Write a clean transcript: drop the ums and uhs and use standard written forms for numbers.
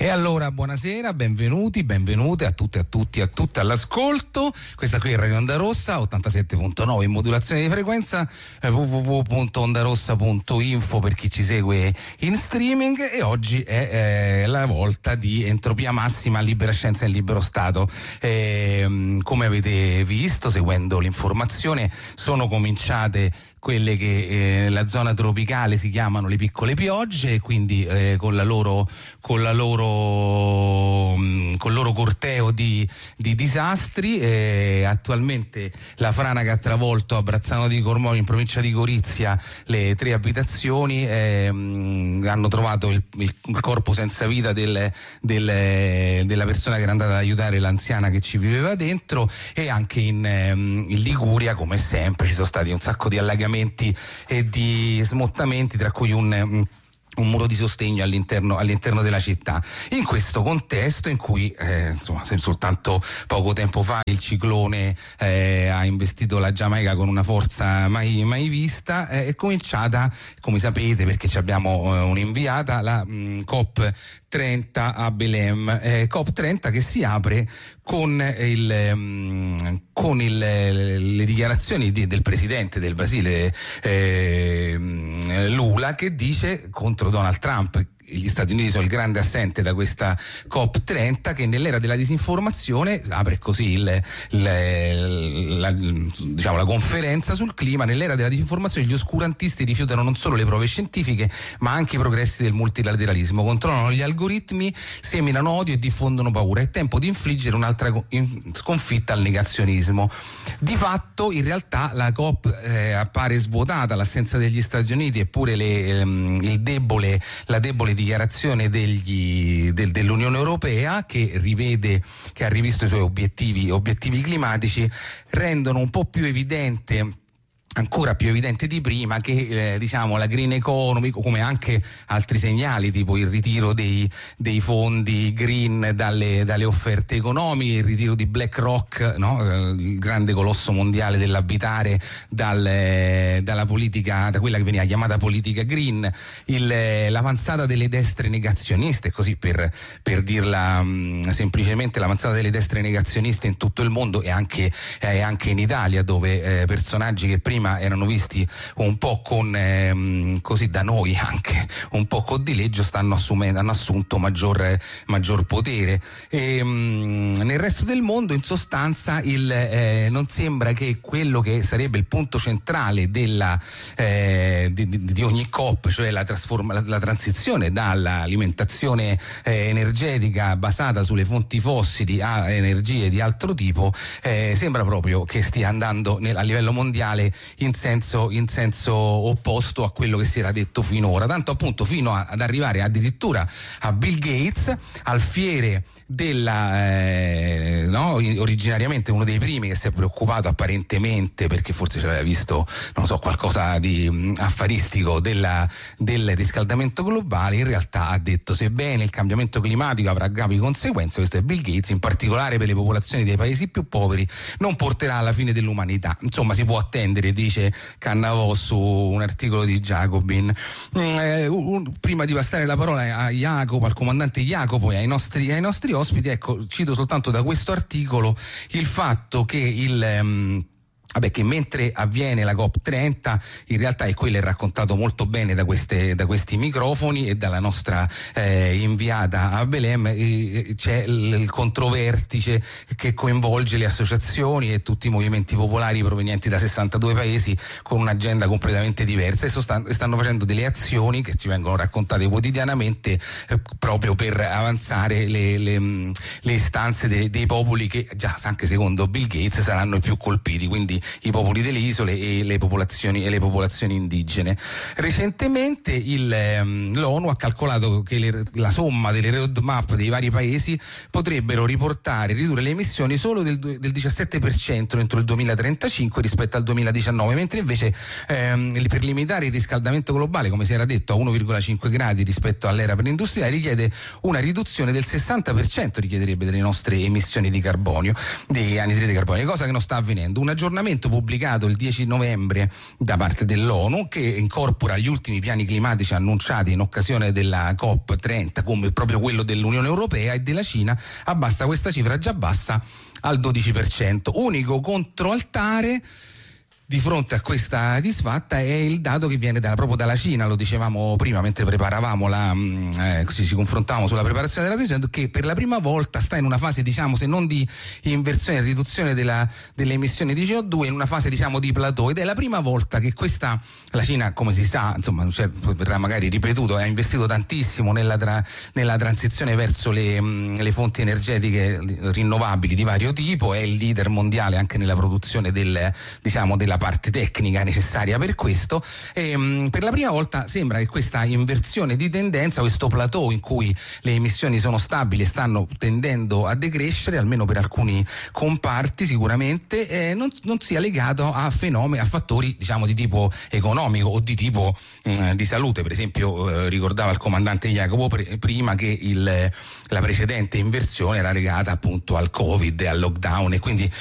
E allora buonasera, benvenuti, benvenute a tutte e a tutti, a tutte all'ascolto. Questa qui è Radio Onda Rossa 87.9 in modulazione di frequenza, www.ondarossa.info per chi ci segue in streaming. E oggi è la volta di Entropia Massima, Libera Scienza in Libero Stato. Come avete visto, seguendo l'informazione, sono cominciate quelle che nella zona tropicale si chiamano le piccole piogge, quindi con il loro corteo di disastri. Attualmente la frana che ha travolto a Brazzano di Cormoli, in provincia di Gorizia, le 3 abitazioni, hanno trovato il corpo senza vita della persona che era andata ad aiutare l'anziana che ci viveva dentro. E anche in Liguria, come sempre, ci sono stati un sacco di allagamenti e di smottamenti, tra cui un muro di sostegno all'interno della città. In questo contesto in cui soltanto poco tempo fa il ciclone ha investito la Giamaica con una forza mai vista, è cominciata, come sapete perché ci abbiamo un'inviata, la COP30 a Belém, COP30 che si apre con le dichiarazioni del presidente del Brasile Lula, che dice contro Donald Trump: gli Stati Uniti sono il grande assente da questa COP30, che nell'era della disinformazione apre così la conferenza sul clima. Nell'era della disinformazione gli oscurantisti rifiutano non solo le prove scientifiche ma anche i progressi del multilateralismo, controllano gli algoritmi, seminano odio e diffondono paura. È tempo di infliggere un'altra sconfitta al negazionismo. Di fatto, in realtà, la COP appare svuotata, l'assenza degli Stati Uniti, eppure la debole dichiarazione dell'Unione Europea, che ha rivisto i suoi obiettivi climatici, rendono un po' più evidente, ancora più evidente di prima, che la green economy, come anche altri segnali tipo il ritiro dei fondi green dalle offerte economiche, il ritiro di BlackRock, il grande colosso mondiale dell'abitare, dalla politica, da quella che veniva chiamata politica green, l'avanzata delle destre negazioniste, così per dirla semplicemente, l'avanzata delle destre negazioniste in tutto il mondo e anche in Italia, dove personaggi che prima erano visti un po' così da noi anche un po' con dileggio hanno assunto maggior potere. Nel resto del mondo, in sostanza, non sembra che quello che sarebbe il punto centrale di ogni COP, cioè la transizione dall'alimentazione energetica basata sulle fonti fossili a energie di altro tipo, sembra proprio che stia andando a livello mondiale in senso opposto a quello che si era detto finora, tanto appunto fino ad arrivare addirittura a Bill Gates, alfiere originariamente uno dei primi che si è preoccupato apparentemente, perché forse ci aveva visto qualcosa di affaristico del riscaldamento globale. In realtà ha detto: sebbene il cambiamento climatico avrà gravi conseguenze, questo è Bill Gates, in particolare per le popolazioni dei paesi più poveri, non porterà alla fine dell'umanità. Insomma, si può attendere, dice Cannavò su un articolo di Jacobin. Prima di passare la parola a Jacopo, al comandante Jacopo, e ai nostri ospiti, ecco, cito soltanto da questo articolo il fatto che che mentre avviene la COP30, in realtà, e quello è raccontato molto bene da questi microfoni e dalla nostra inviata a Belém, c'è il controvertice che coinvolge le associazioni e tutti i movimenti popolari provenienti da 62 paesi con un'agenda completamente diversa, e stanno facendo delle azioni che ci vengono raccontate quotidianamente proprio per avanzare le istanze dei popoli che già, anche secondo Bill Gates, saranno i più colpiti, quindi i popoli delle isole e le popolazioni indigene. Recentemente l'ONU ha calcolato che la somma delle roadmap dei vari paesi potrebbero ridurre le emissioni solo del 17% entro il 2035 rispetto al 2019, mentre invece per limitare il riscaldamento globale, come si era detto, a 1,5 gradi rispetto all'era preindustriale, richiede una riduzione del 60%, richiederebbe, delle nostre emissioni di carbonio, di anidride carbonica, cosa che non sta avvenendo. Un aggiornamento documento pubblicato il 10 novembre da parte dell'ONU, che incorpora gli ultimi piani climatici annunciati in occasione della COP30, come proprio quello dell'Unione Europea e della Cina, abbassa questa cifra già bassa al 12%. Unico controaltare di fronte a questa disfatta è il dato che viene proprio dalla Cina, lo dicevamo prima mentre preparavamo ci confrontavamo sulla preparazione della sessione, che per la prima volta sta in una fase, diciamo, se non di inversione e riduzione delle emissioni di CO2, in una fase, diciamo, di plateau, ed è la prima volta che la Cina, come si sa, insomma, verrà magari ripetuto, ha investito tantissimo nella transizione verso le fonti energetiche rinnovabili di vario tipo, è il leader mondiale anche nella produzione della parte tecnica necessaria per questo, e per la prima volta sembra che questa inversione di tendenza, questo plateau in cui le emissioni sono stabili e stanno tendendo a decrescere, almeno per alcuni comparti sicuramente, non sia legato a fenomeni, a fattori, diciamo, di tipo economico o di tipo di salute. Per esempio ricordava il comandante Jacopo prima che la precedente inversione era legata appunto al Covid e al lockdown, e quindi